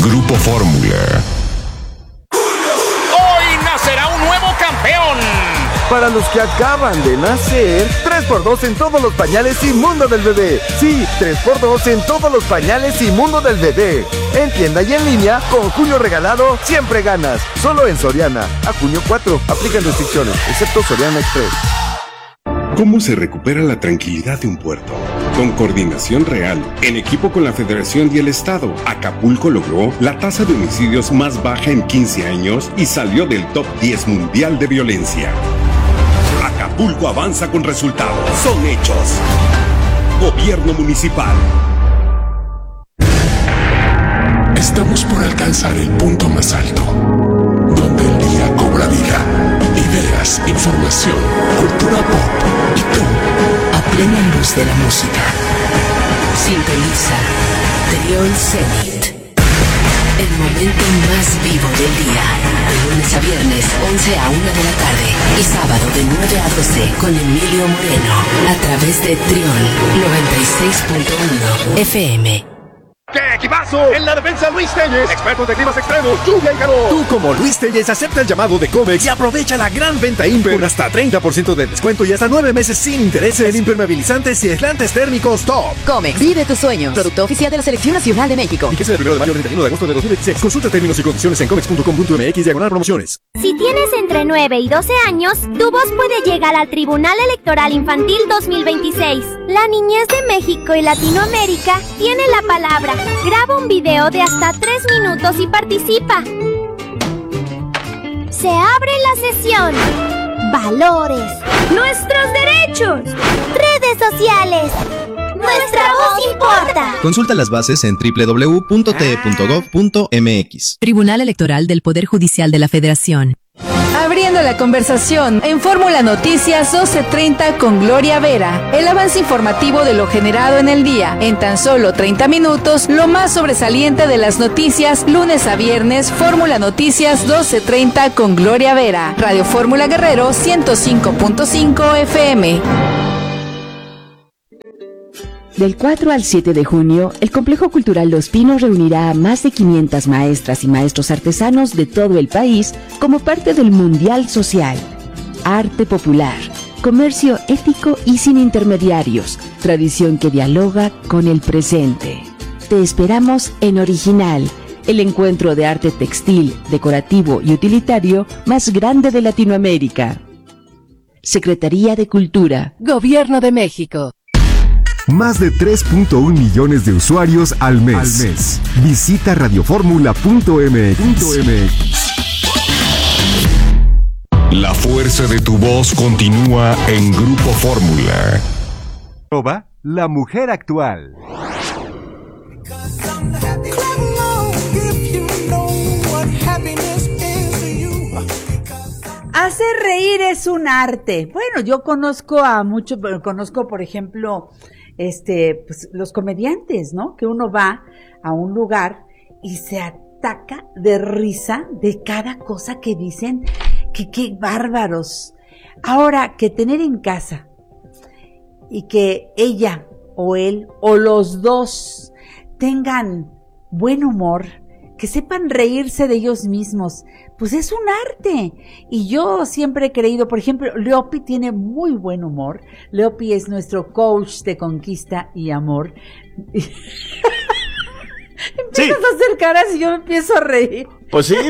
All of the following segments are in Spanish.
Grupo Fórmula. Hoy nacerá un nuevo campeón. Para los que acaban de nacer, 3x2 en todos los pañales y mundo del bebé. Sí, 3x2 en todos los pañales y mundo del bebé. En tienda y en línea, con junio regalado, siempre ganas. Solo en Soriana. A junio 4. Aplican restricciones, excepto Soriana Express. ¿Cómo se recupera la tranquilidad de un puerto? Con coordinación real, en equipo con la Federación y el Estado, Acapulco logró la tasa de homicidios más baja en 15 años y salió del top 10 mundial de violencia. Acapulco avanza con resultados. Son hechos. Gobierno municipal. Estamos por alcanzar el punto más alto, donde el día cobra vida. Ideas, información, cultura pop y tú, a plena luz de la música. Sintoniza Trión Zenit. El momento más vivo del día. De lunes a viernes, 11 a 1 de la tarde. Y sábado de 9 a 12 con Emilio Moreno. A través de Trión 96.1 FM. ¡Qué equipazo! En la defensa, Luis Telles, expertos de climas extremos, lluvia y calor. Tú, como Luis Telles, acepta el llamado de Comex y aprovecha la gran venta Imper con hasta 30% de descuento y hasta 9 meses sin intereses en impermeabilizantes y aislantes térmicos top. Comex, vive tus sueños. Producto oficial de la Selección Nacional de México. Fíjese del 1 de mayo al 31 de agosto de 2016. Consulta términos y condiciones en comex.com.mx/promociones. Si tienes entre 9 y 12 años, tu voz puede llegar al Tribunal Electoral Infantil 2026. La niñez de México y Latinoamérica tiene la palabra. Graba un video de hasta 3 minutos y participa. Se abre la sesión. Valores. Nuestros derechos. Redes sociales. Nuestra voz importa. Consulta las bases en www.te.gov.mx. Tribunal Electoral del Poder Judicial de la Federación. Abriendo la conversación en Fórmula Noticias 12:30 con Gloria Vera. El avance informativo de lo generado en el día. En tan solo 30 minutos, lo más sobresaliente de las noticias, lunes a viernes, Fórmula Noticias 12:30 con Gloria Vera. Radio Fórmula Guerrero 105.5 FM. Del 4 al 7 de junio, el Complejo Cultural Los Pinos reunirá a más de 500 maestras y maestros artesanos de todo el país como parte del Mundial Social. Arte popular, comercio ético y sin intermediarios, tradición que dialoga con el presente. Te esperamos en Original, el encuentro de arte textil, decorativo y utilitario más grande de Latinoamérica. Secretaría de Cultura. Gobierno de México. Más de 3.1 millones de usuarios al mes. Visita radioformula.mx. La fuerza de tu voz continúa en Grupo Fórmula. La mujer actual. Hacer reír es un arte. Bueno, yo conozco por ejemplo, pues los comediantes, ¿no? Que uno va a un lugar y se ataca de risa de cada cosa que dicen, que qué bárbaros. Ahora, que tener en casa y que ella o él o los dos tengan buen humor, que sepan reírse de ellos mismos, pues es un arte. Y yo siempre he creído, por ejemplo, Leopi tiene muy buen humor. Leopi es nuestro coach de conquista y amor. Empiezas a hacer caras y yo me empiezo a reír. Pues sí.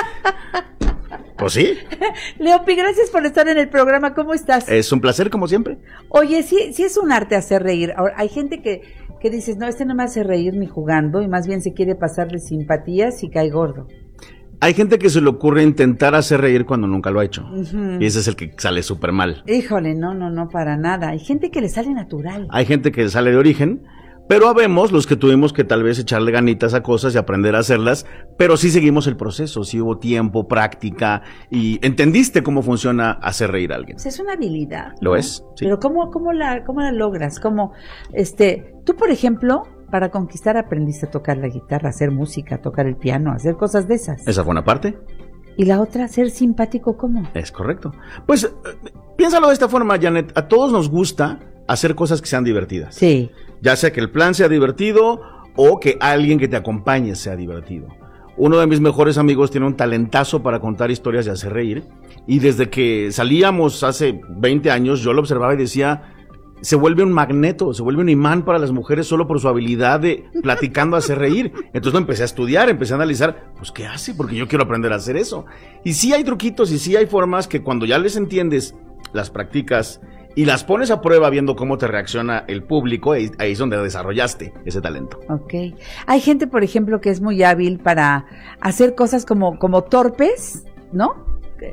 Leopi, gracias por estar en el programa. ¿Cómo estás? Es un placer, como siempre. Oye, sí es un arte hacer reír. Ahora, hay gente que dices, no, no me hace reír ni jugando, y más bien se quiere pasarle simpatías y cae gordo. Hay gente que se le ocurre intentar hacer reír cuando nunca lo ha hecho. Uh-huh. Y ese es el que sale súper mal. Híjole, no, para nada. Hay gente que le sale natural. Hay gente que sale de origen, pero habemos los que tuvimos que tal vez echarle ganitas a cosas y aprender a hacerlas, pero sí seguimos el proceso, sí hubo tiempo, práctica, y entendiste cómo funciona hacer reír a alguien. Pues es una habilidad. Lo es, sí. Pero ¿cómo la logras? Tú, por ejemplo, para conquistar aprendiste a tocar la guitarra, a hacer música, a tocar el piano, a hacer cosas de esas. Esa fue una parte. ¿Y la otra, ser simpático cómo? Es correcto. Pues, piénsalo de esta forma, Janet, a todos nos gusta hacer cosas que sean divertidas. Sí. Ya sea que el plan sea divertido o que alguien que te acompañe sea divertido. uno de mis mejores amigos tiene un talentazo para contar historias y hacer reír, y desde que salíamos hace 20 años, yo lo observaba y decía, se vuelve un magneto, se vuelve un imán para las mujeres solo por su habilidad de platicando hacer reír. Entonces lo empecé a estudiar, empecé a analizar, pues ¿qué hace? Porque yo quiero aprender a hacer eso. Y sí hay truquitos y sí hay formas que cuando ya les entiendes, las practicas y las pones a prueba viendo cómo te reacciona el público, ahí es donde desarrollaste ese talento. Ok. Hay gente, por ejemplo, que es muy hábil para hacer cosas como torpes, ¿no?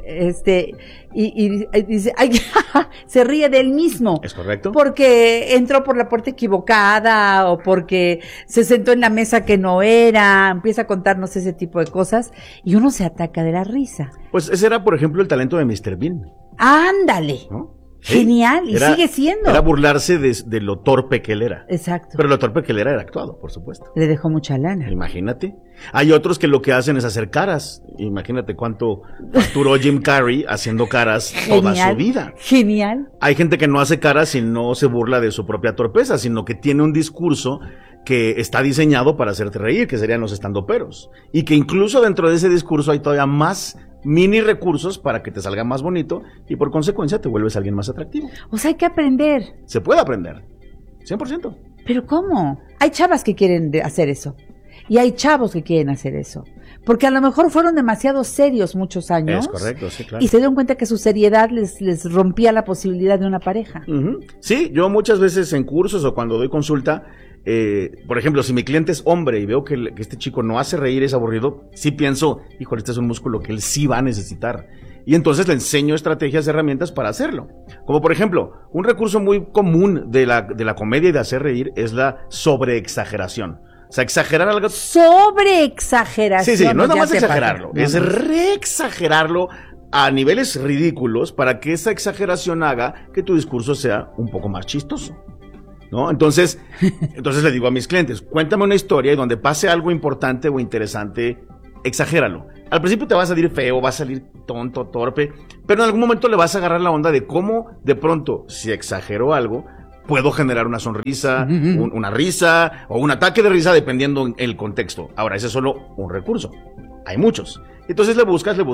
Y dice, ay, se ríe de él mismo. ¿Es correcto? Porque entró por la puerta equivocada o porque se sentó en la mesa que no era, empieza a contarnos ese tipo de cosas y uno se ataca de la risa. Pues ese era, por ejemplo, el talento de Mr. Bean. ¡Ándale! ¿No? Genial, y sigue siendo. Era burlarse de lo torpe que él era. Exacto. Pero lo torpe que él era actuado, por supuesto. Le dejó mucha lana. Imagínate. Hay otros que lo que hacen es hacer caras. Imagínate cuánto facturó Jim Carrey haciendo caras toda su vida. Genial. Hay gente que no hace caras y no se burla de su propia torpeza, sino que tiene un discurso que está diseñado para hacerte reír, que serían los estandoperos. Y que incluso dentro de ese discurso hay todavía más mini recursos para que te salga más bonito y por consecuencia te vuelves alguien más atractivo. O sea, hay que aprender. Se puede aprender, 100%. ¿Pero cómo? Hay chavas que quieren hacer eso y hay chavos que quieren hacer eso, porque a lo mejor fueron demasiado serios muchos años. Es correcto, sí, claro. Y se dieron cuenta que su seriedad les rompía la posibilidad de una pareja. Uh-huh. Sí, yo muchas veces en cursos o cuando doy consulta, por ejemplo, si mi cliente es hombre y veo que este chico no hace reír, es aburrido, sí pienso, híjole, este es un músculo que él sí va a necesitar. Y entonces le enseño estrategias, herramientas para hacerlo. Como por ejemplo, un recurso muy común de la comedia y de hacer reír es la sobreexageración. O sea, exagerar algo. Sobreexageración. Sí, no es nada más exagerarlo, es reexagerarlo a niveles ridículos para que esa exageración haga que tu discurso sea un poco más chistoso, ¿no? Entonces le digo a mis clientes, cuéntame una historia y donde pase algo importante o interesante, exagéralo. Al principio te va a salir feo, va a salir tonto, torpe, pero en algún momento le vas a agarrar la onda de cómo de pronto, si exagero algo, puedo generar una sonrisa, una risa o un ataque de risa dependiendo el contexto. Ahora, ese es solo un recurso. Hay muchos. Entonces le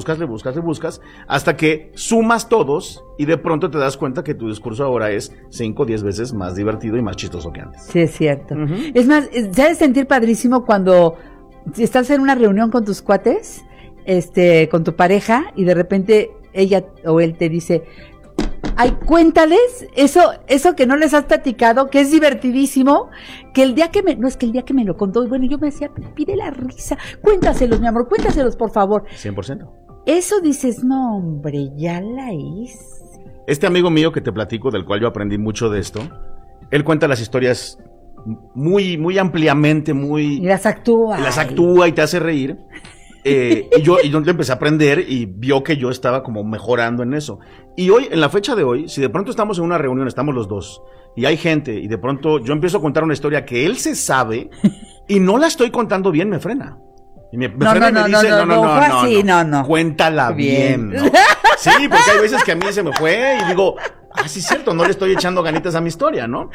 buscas hasta que sumas todos y de pronto te das cuenta que tu discurso ahora es 5 o 10 veces más divertido y más chistoso que antes. Sí, es cierto. Es más, se ha de sentir padrísimo cuando estás en una reunión con tus cuates, con tu pareja y de repente ella o él te dice, ay, cuéntales eso que no les has platicado, que es divertidísimo, que el día que me lo contó, y bueno, yo me hacía pide la risa, cuéntaselos, mi amor, cuéntaselos, por favor. 100%. Eso dices, no, hombre, ya la hice. Este amigo mío que te platico, del cual yo aprendí mucho de esto, él cuenta las historias muy, muy ampliamente, y las actúa y te hace reír. Y yo le empecé a aprender y vio que yo estaba como mejorando en eso. Y hoy, en la fecha de hoy, si de pronto estamos en una reunión, estamos los dos, y hay gente, y de pronto yo empiezo a contar una historia que él se sabe, y no la estoy contando bien, me frena. Y me frena y me dice, no, cuéntala bien, ¿no? Sí, porque hay veces que a mí se me fue, y digo, sí es cierto, no le estoy echando ganitas a mi historia, ¿no?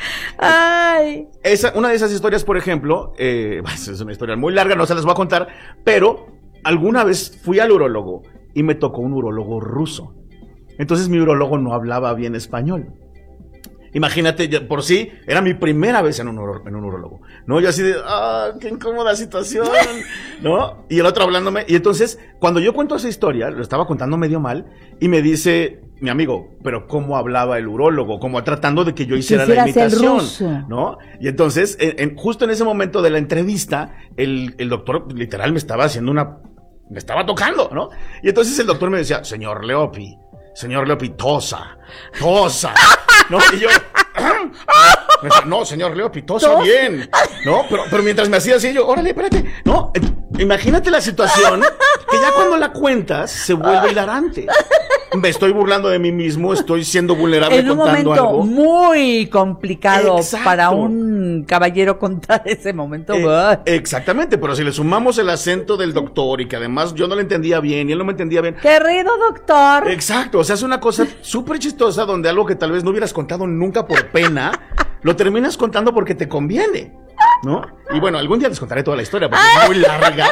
Ay. Una de esas historias, por ejemplo, es una historia muy larga, no se las voy a contar, pero alguna vez fui al urólogo y me tocó un urólogo ruso. Entonces mi urólogo no hablaba bien español. Imagínate, por sí, era mi primera vez en un urólogo, ¿no? Yo así de, qué incómoda situación, ¿no? Y el otro hablándome, y entonces, cuando yo cuento esa historia, lo estaba contando medio mal, y me dice mi amigo, pero ¿cómo hablaba el urólogo? Como tratando de que yo hiciera la imitación, ¿no? Y entonces, justo en ese momento de la entrevista, el doctor literal me estaba tocando, ¿no? Y entonces el doctor me decía, señor Leopi, tosa, ¿no? Y yo, no, señor Leopi, tosa bien, ¿no? Pero mientras me hacía así, yo, órale, espérate, ¿no? Imagínate la situación, que ya cuando la cuentas, se vuelve hilarante. Me estoy burlando de mí mismo, estoy siendo vulnerable contando algo. En un momento muy complicado. Exacto. Para un caballero contar ese momento. Exactamente, pero si le sumamos el acento del doctor y que además yo no le entendía bien y él no me entendía bien. Querido doctor. Exacto, o sea, es una cosa súper chistosa donde algo que tal vez no hubieras contado nunca por pena, lo terminas contando porque te conviene, ¿no? Y bueno, algún día les contaré toda la historia porque es muy larga.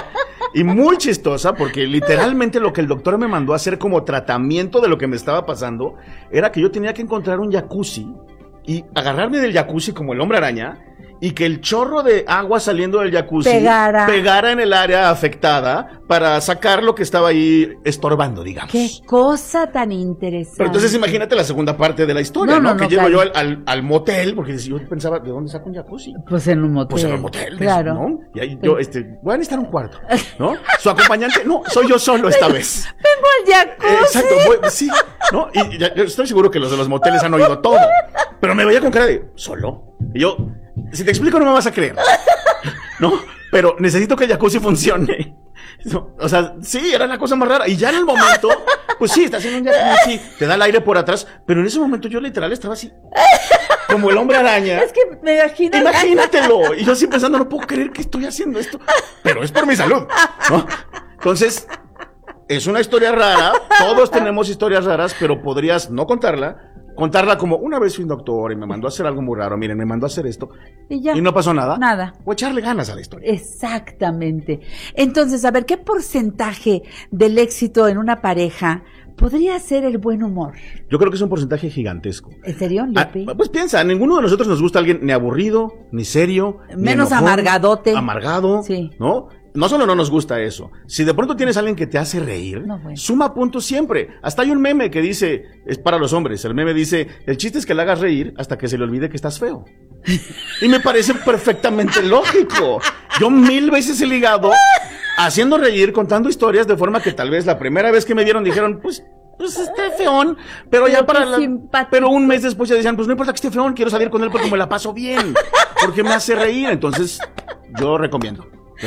Y muy chistosa porque literalmente lo que el doctor me mandó a hacer como tratamiento de lo que me estaba pasando era que yo tenía que encontrar un jacuzzi y agarrarme del jacuzzi como el hombre araña y que el chorro de agua saliendo del jacuzzi pegara en el área afectada para sacar lo que estaba ahí estorbando, digamos. Qué cosa tan interesante. Pero entonces imagínate la segunda parte de la historia, ¿no? Que llego yo al motel, porque yo pensaba, ¿de dónde saco un jacuzzi? Pues en un motel. Pues en un motel, claro. ¿no? Y ahí yo, voy a necesitar un cuarto, ¿no? Su acompañante, no, soy yo solo esta vez. Vengo al jacuzzi. Exacto, sí, ¿no? Y yo estoy seguro que los de los moteles han oído todo, pero me veía con cara de, ¿solo? Y yo, si te explico no me vas a creer, ¿no? Pero necesito que el jacuzzi funcione. O sea, sí, era la cosa más rara. Y ya en el momento, pues sí, estás en un jacuzzi, te da el aire por atrás, pero en ese momento yo literal estaba así, como el hombre araña. Es que me imagino. Imagínatelo. Y yo así pensando, no puedo creer que estoy haciendo esto, pero es por mi salud, ¿no? Entonces, es una historia rara, todos tenemos historias raras, pero podrías no contarla como una vez fui un doctor y me mandó a hacer algo muy raro, miren, me mandó a hacer esto y ya. Y no pasó nada. Nada. O echarle ganas a la historia. Exactamente. Entonces, a ver, ¿qué porcentaje del éxito en una pareja podría ser el buen humor? Yo creo que es un porcentaje gigantesco. ¿En serio, Leopi? Pues piensa, a ninguno de nosotros nos gusta alguien ni aburrido, ni serio, menos ni enojón, amargadote. Amargado, sí. ¿No? No solo no nos gusta eso, si de pronto tienes a alguien que te hace reír, suma puntos siempre. Hasta hay un meme que dice, es para los hombres, el meme dice, el chiste es que le hagas reír hasta que se le olvide que estás feo. Y me parece perfectamente lógico. Yo 1000 veces he ligado haciendo reír, contando historias de forma que tal vez la primera vez que me vieron dijeron, pues está feón, pero ya pero un mes después ya decían, pues no importa que esté feón, quiero salir con él porque me la paso bien, porque me hace reír. Entonces, yo recomiendo.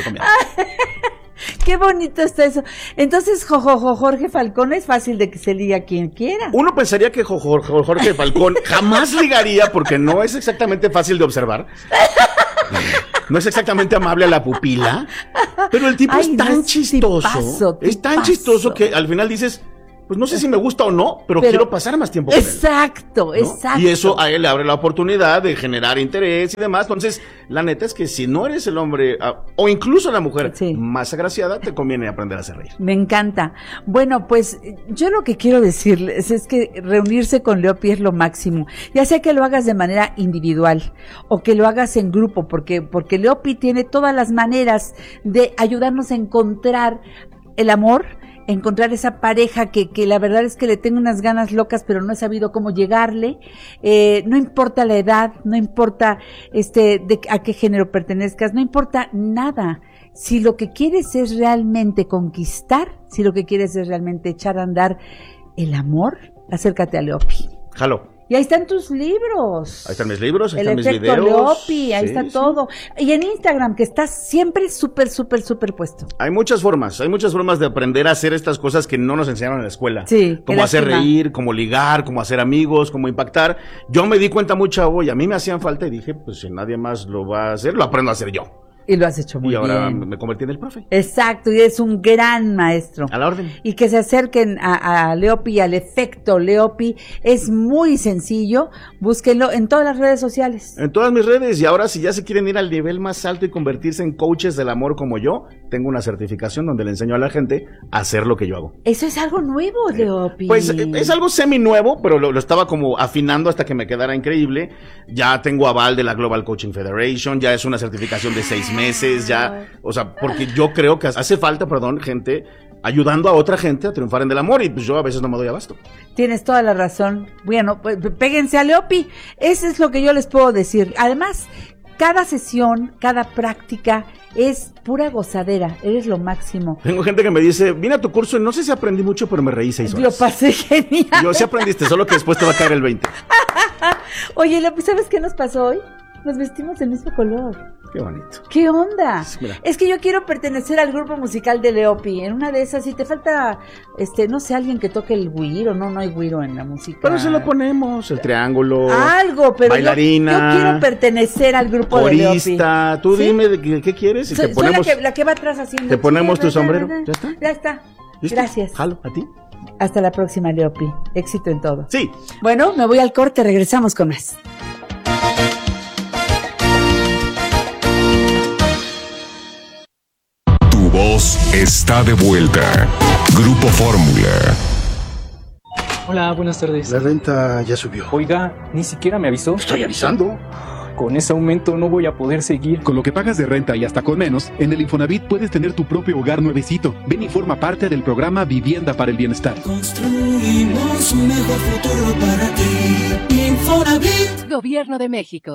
Qué bonito está eso. Entonces, Jorge Falcón es fácil de que se ligue a quien quiera. Uno pensaría que Jorge Falcón jamás ligaría porque no es exactamente fácil de observar. No es exactamente amable a la pupila, pero el tipo es tan chistoso. Es tan chistoso que al final dices, pues no sé si me gusta o no, pero quiero pasar más tiempo con él. Exacto. Y eso a él le abre la oportunidad de generar interés y demás. Entonces, la neta es que si no eres el hombre, o incluso la mujer más agraciada, te conviene aprender a hacer reír. Me encanta. Bueno, pues yo lo que quiero decirles es que reunirse con Leopi es lo máximo. Ya sea que lo hagas de manera individual o que lo hagas en grupo, porque Leopi tiene todas las maneras de ayudarnos a encontrar el amor, encontrar esa pareja que la verdad es que le tengo unas ganas locas, pero no he sabido cómo llegarle. No importa la edad, no importa a qué género pertenezcas, no importa nada. Si lo que quieres es realmente conquistar, si lo que quieres es realmente echar a andar el amor, acércate a Leopi. Jalo. Y ahí están tus libros. Ahí están mis libros, ahí están mis videos. El efecto Leopi, ahí está todo. Y en Instagram, que está siempre súper puesto. Hay muchas formas de aprender a hacer estas cosas que no nos enseñaron en la escuela. Sí. Como hacer reír, como ligar, como hacer amigos, como impactar. Yo me di cuenta muy chavo y a mí me hacían falta y dije, pues si nadie más lo va a hacer, lo aprendo a hacer yo. Y lo has hecho muy bien. Y ahora me convertí en el profe. Exacto, y es un gran maestro. A la orden. Y que se acerquen a Leopi, al efecto Leopi. Es muy sencillo. Búsquenlo en todas las redes sociales. En todas mis redes. Y ahora, si ya se quieren ir al nivel más alto y convertirse en coaches del amor como yo, tengo una certificación donde le enseño a la gente a hacer lo que yo hago. Eso es algo nuevo, Leopi. Pues es algo semi nuevo, pero lo estaba como afinando hasta que me quedara increíble. Ya tengo aval de la Global Coaching Federation. Ya es una certificación de 6 meses, ya, o sea, porque yo creo que hace falta, gente ayudando a otra gente a triunfar en el amor y pues yo a veces no me doy abasto. Tienes toda la razón. Bueno, pues péguense a Leopi, eso es lo que yo les puedo decir. Además, cada sesión, cada práctica es pura gozadera, eres lo máximo. Tengo gente que me dice, vine a tu curso y no sé si aprendí mucho, pero me reí 6 horas. Lo pasé genial. Yo sí aprendiste, solo que después te va a caer el 20. Oye, Leopi, ¿sabes qué nos pasó hoy? Nos vestimos del mismo color. Qué bonito. ¿Qué onda? Mira. Es que yo quiero pertenecer al grupo musical de Leopi. En una de esas, si te falta, no sé, alguien que toque el güiro. No hay güiro en la música. Pero se lo ponemos, el triángulo. Algo, pero bailarina. Yo quiero pertenecer al grupo de Leopi. Corista. Tú ¿sí? Dime qué quieres y te ponemos. Soy la que va atrás haciendo. Te ponemos tu sombrero. ¿Ya está? Ya está. ¿Listo? Gracias. Jalo, a ti. Hasta la próxima, Leopi. Éxito en todo. Sí. Bueno, me voy al corte. Regresamos con más. voz está de vuelta. Grupo Fórmula. Hola, buenas tardes. La renta ya subió. Oiga, ni siquiera me avisó. Estoy avisando. Con ese aumento no voy a poder seguir. Con lo que pagas de renta y hasta con menos, en el Infonavit puedes tener tu propio hogar nuevecito. Ven y forma parte del programa Vivienda para el Bienestar. Construimos un mejor futuro para ti. Infonavit. Gobierno de México.